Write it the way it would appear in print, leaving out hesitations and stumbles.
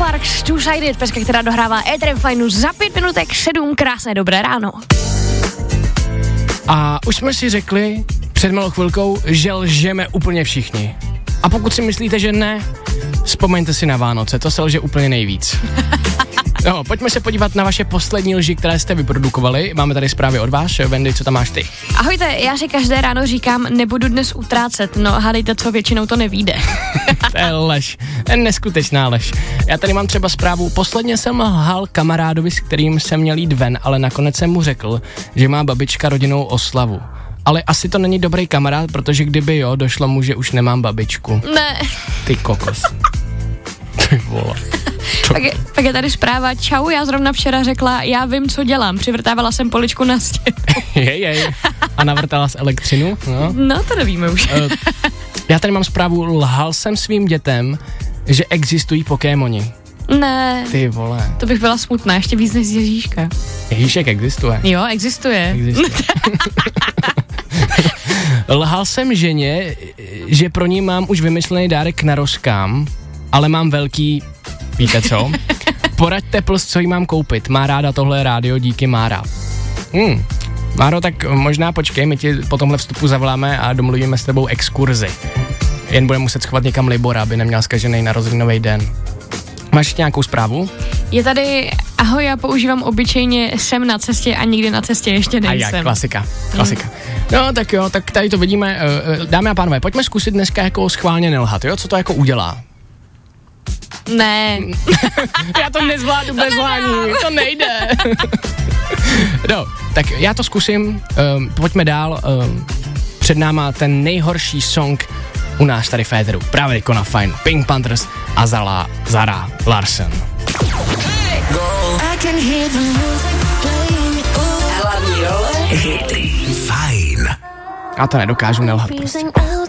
Sparks, Two-Sided, peska, která dohrává Éterem Fajnu za 5 minutek 7, krásné dobré ráno. A už jsme si řekli před malou chvilkou, že lžeme úplně všichni. A pokud si myslíte, že ne, vzpomeňte si na Vánoce, to se lže úplně nejvíc. No, pojďme se podívat na vaše poslední lži, které jste vyprodukovali. Máme tady zprávy od vás. Wendy, co tam máš ty? Ahojte, já si každé ráno říkám, nebudu dnes utrácet, no hádejte co, většinou to nevyjde. To je lež, neskutečná lež. Já tady mám třeba zprávu, posledně jsem lhal kamarádovi, s kterým jsem měl jít ven, ale nakonec jsem mu řekl, že má babička rodinnou oslavu. Ale asi to není dobrý kamarád, protože kdyby jo, došlo mu, že už nemám babičku. Ne. Ty kokos. Ty vole. Pak je tady zpráva, čau, já zrovna včera řekla, já vím, co dělám, přivrtávala jsem poličku na stěnu. Jej. A navrtala z elektřinu? No, to nevíme už. Já tady mám zprávu, lhal jsem svým dětem, že existují Pokémoni. Ne. Ty vole. To bych byla smutná, ještě víc než z Ježíška. Ježíšek existuje. Jo, existuje. Lhal jsem ženě, že pro ní mám už vymyslený dárek k narožkám, ale mám velký, víte co? Poraďte co jí mám koupit. Má ráda tohle rádio, díky Mára. Máro, tak možná počkej, my ti po tomhle vstupu zavoláme a domluvíme s tebou exkurzi. Jen bude muset schovat někam Libora, aby neměl zkažený narozeninový den. Máš ještě nějakou zprávu? Je tady, ahoj, já používám obyčejně jsem na cestě a nikdy na cestě ještě nejsem. A jak, klasika. No tak jo, tak tady to vidíme. Dámy a pánové, pojďme zkusit dneska jako schválně nelhat, jo? Co to jako udělá? Ne. Já to nezvládnu bez lhání, to nejde. No, tak já to zkusím, pojďme dál. Před náma ten nejhorší song u nás tady v éteru. Právě jako na Fajn. Pink Panthers a Zara Larsson. Hlavní role hity. Fajn. Já to nedokážu nelhat prostě.